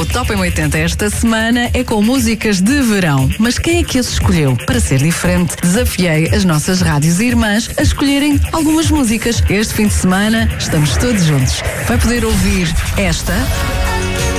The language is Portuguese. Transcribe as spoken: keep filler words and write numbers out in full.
O Top M oitenta esta semana é com músicas de verão. Mas quem é que as escolheu? Para ser diferente, desafiei as nossas rádios irmãs a escolherem algumas músicas. Este fim de semana estamos todos juntos. Vai poder ouvir esta...